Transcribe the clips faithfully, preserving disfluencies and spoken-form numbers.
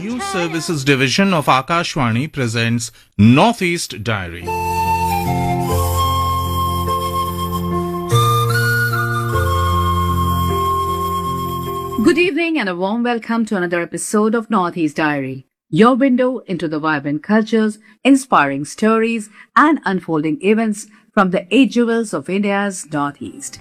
News Services Division of Akashvani presents Northeast Diary. Good evening and a warm welcome to another episode of Northeast Diary, your window into the vibrant cultures, inspiring stories, and unfolding events from the eight jewels of India's Northeast.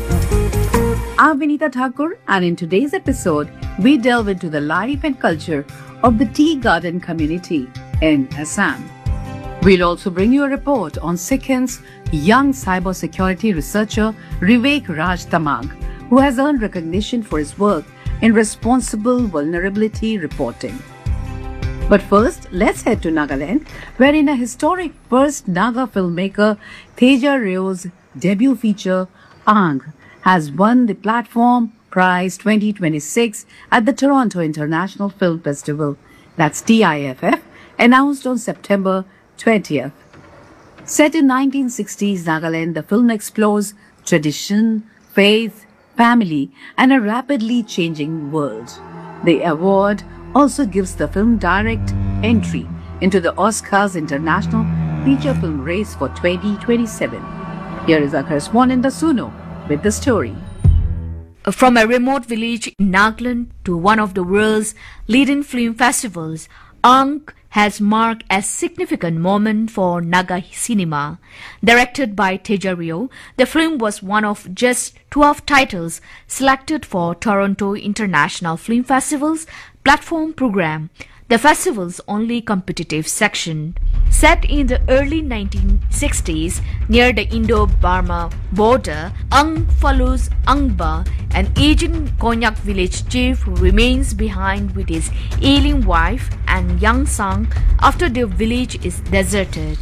I'm Vinita Thakur, and in today's episode, we delve into the life and culture of the tea garden community in Assam. We'll also bring you a report on Sikim's young cybersecurity researcher Vivek Raj Tamang, who has earned recognition for his work in responsible vulnerability reporting. But first, let's head to Nagaland, where in a historic first Naga filmmaker Teja Rio's debut feature, Ang, has won the Platform Prize twenty twenty-six at the Toronto International Film Festival, that's T I F F, announced on September twentieth. Set in nineteen sixties Nagaland, the film explores tradition, faith, family, and a rapidly changing world. The award also gives the film direct entry into the Oscars International Feature Film Race for twenty twenty-seven. Here is our correspondent Dasuno with the story. From a remote village in Nagaland to one of the world's leading film festivals, Ang has marked a significant moment for Naga cinema. Directed by Teja Rio, the film was one of just twelve titles selected for Toronto International Film Festival's Platform program, the festival's only competitive section. Set in the early nineteen sixties near the Indo-Burma border, Ang follows Angba, an aging Konyak village chief who remains behind with his ailing wife and young son after the village is deserted.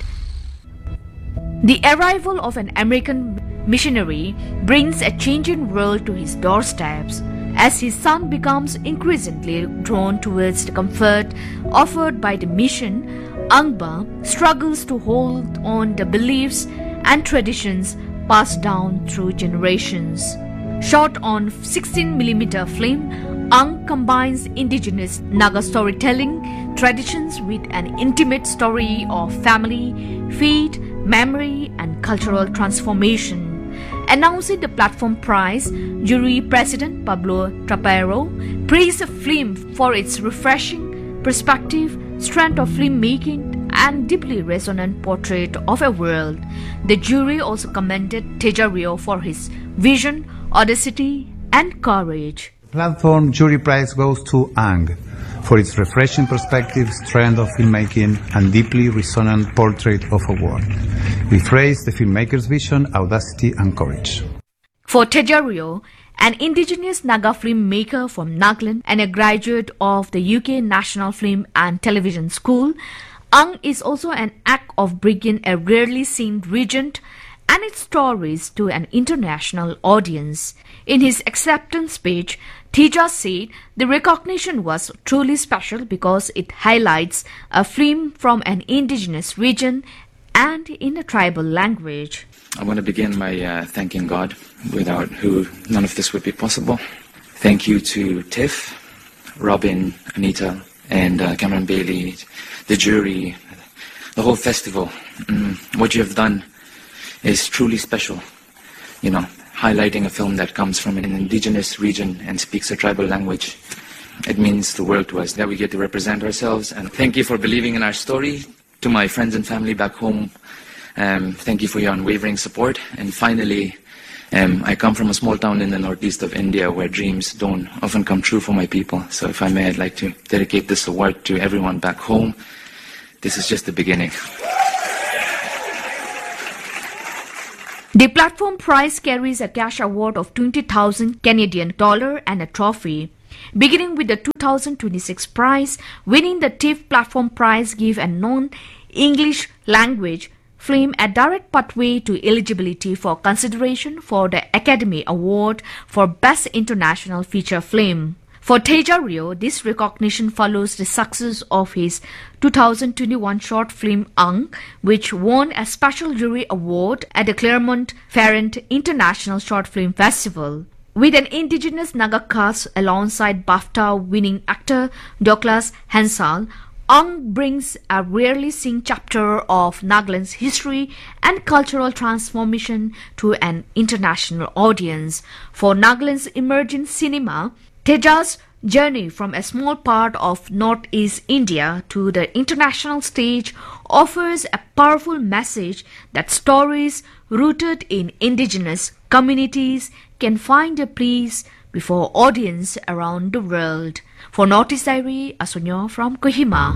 The arrival of an American missionary brings a changing world to his doorsteps. As his son becomes increasingly drawn towards the comfort offered by the mission, Angba struggles to hold on the beliefs and traditions passed down through generations. Shot on sixteen millimeter film, Ang combines indigenous Naga storytelling traditions with an intimate story of family, faith, memory, and cultural transformation. Announcing the Platform Prize, jury president Pablo Trapero praised the film for its refreshing perspective, strength of filmmaking, and deeply resonant portrait of a world. The jury also commended Teja Rio for his vision, audacity, and courage. Platform Jury Prize goes to Ang for its refreshing perspective, strength of filmmaking, and deeply resonant portrait of a world. We praise the filmmaker's vision, audacity, and courage. For Teja Rio, an indigenous Naga filmmaker from Nagaland and a graduate of the U K National Film and Television School, Ang is also an act of bringing a rarely seen region and its stories to an international audience. In his acceptance speech, Teja said the recognition was truly special because it highlights a film from an indigenous region and in a tribal language. I want to begin by uh, thanking God, without who none of this would be possible. Thank you to Tiff, Robin, Anita, and uh, Cameron Bailey, the jury, the whole festival. Mm, what you have done is truly special, you know, highlighting a film that comes from an indigenous region and speaks a tribal language. It means the world to us that we get to represent ourselves, and thank you for believing in our story. To my friends and family back home, um, thank you for your unwavering support. And finally, um, I come from a small town in the northeast of India where dreams don't often come true for my people. So if I may, I'd like to dedicate this award to everyone back home. This is just the beginning. The Platform Prize carries a cash award of twenty thousand Canadian dollars and a trophy. Beginning with the two thousand twenty-six prize, winning the TIFF Platform Prize gives a non-English language film a direct pathway to eligibility for consideration for the Academy Award for Best International Feature Film. For Teja Rio, this recognition follows the success of his two thousand twenty-one short film Ang, which won a special jury award at the Claremont-Ferrand International Short Film Festival. With an indigenous Naga cast alongside BAFTA-winning actor Douglas Hansal, Ang brings a rarely seen chapter of Nagaland's history and cultural transformation to an international audience. For Nagaland's emerging cinema, Teja's journey from a small part of northeast India to the international stage offers a powerful message that stories rooted in indigenous communities can find a place before audience around the world. For Northeast Diary, Asunyo from Kohima.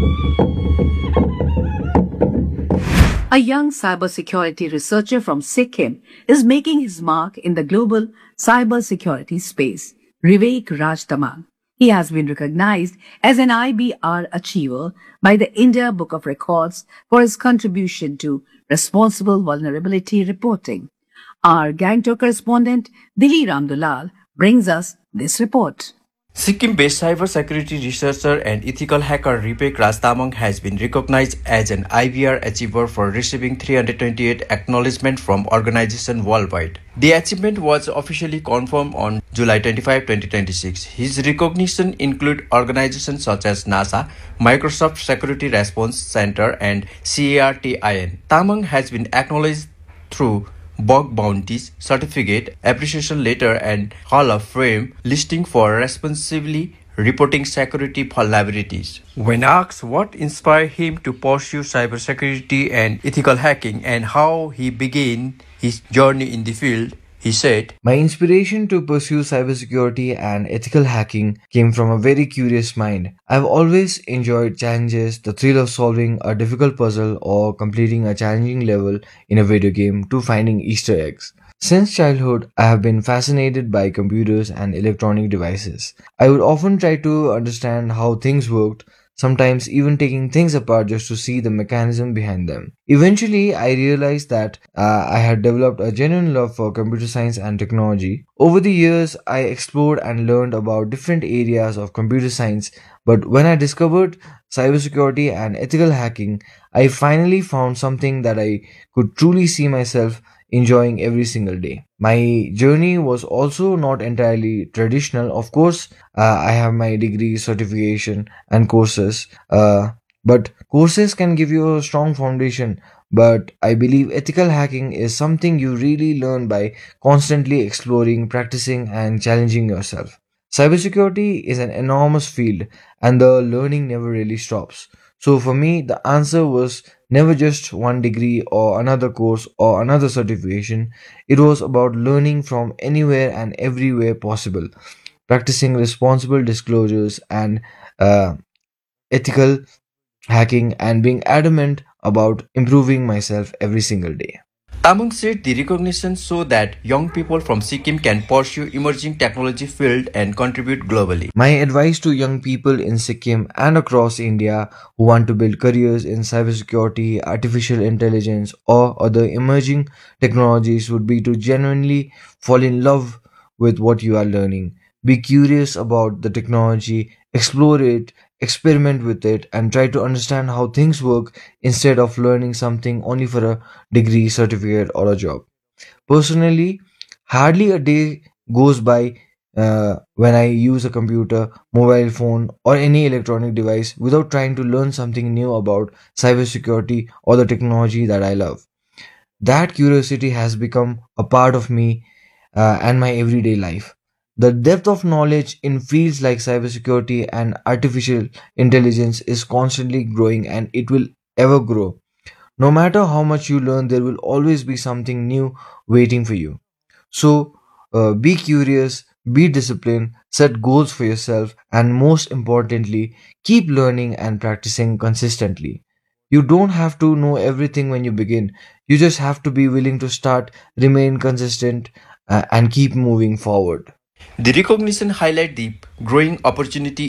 A young cybersecurity researcher from Sikkim is making his mark in the global cybersecurity space. Vivek Rajtamang. He has been recognized as an I B R achiever by the India Book of Records for his contribution to responsible vulnerability reporting. Our Gangtok correspondent Dili Ramdulal brings us this report. Sikkim-based cybersecurity researcher and ethical hacker Vivek Rajtamang has been recognized as an I B R achiever for receiving three hundred twenty-eight acknowledgements from organizations worldwide. The achievement was officially confirmed on July twenty-fifth, twenty twenty-six. His recognition include organizations such as NASA, Microsoft Security Response Center, and CERTIN. Tamang has been acknowledged through Bug Bounties, Certificate, Appreciation Letter, and Hall of Fame listing for responsibly reporting security vulnerabilities. When asked what inspired him to pursue cybersecurity and ethical hacking and how he began his journey in the field, he said, "My inspiration to pursue cybersecurity and ethical hacking came from a very curious mind. I've always enjoyed challenges, the thrill of solving a difficult puzzle or completing a challenging level in a video game to finding Easter eggs. Since childhood, I have been fascinated by computers and electronic devices. I would often try to understand how things worked, sometimes even taking things apart just to see the mechanism behind them. Eventually, I realized that uh, I had developed a genuine love for computer science and technology. Over the years, I explored and learned about different areas of computer science, but when I discovered cybersecurity and ethical hacking, I finally found something that I could truly see myself enjoying every single day. My journey was also not entirely traditional. Of course, uh, I have my degree, certification, and courses, uh, but courses can give you a strong foundation. But I believe ethical hacking is something you really learn by constantly exploring, practicing, and challenging yourself. Cybersecurity is an enormous field, and the learning never really stops. So for me, the answer was never just one degree or another course or another certification. It was about learning from anywhere and everywhere possible, practicing responsible disclosures and uh, ethical hacking, and being adamant about improving myself every single day. Tamang said the recognition so that young people from Sikkim can pursue emerging technology field and contribute globally. My advice to young people in Sikkim and across India who want to build careers in cybersecurity, artificial intelligence, or other emerging technologies would be to genuinely fall in love with what you are learning. Be curious about the technology, explore it, experiment with it, and try to understand how things work instead of learning something only for a degree, certificate, or a job. Personally, hardly a day goes by uh, when I use a computer, mobile phone, or any electronic device without trying to learn something new about cybersecurity or the technology that I love. That curiosity has become a part of me uh, and my everyday life. The depth of knowledge in fields like cybersecurity and artificial intelligence is constantly growing, and it will ever grow. No matter how much you learn, there will always be something new waiting for you. So, uh, be curious, be disciplined, set goals for yourself, and most importantly, keep learning and practicing consistently. You don't have to know everything when you begin. You just have to be willing to start, remain consistent, uh, and keep moving forward. The recognition highlight the growing opportunity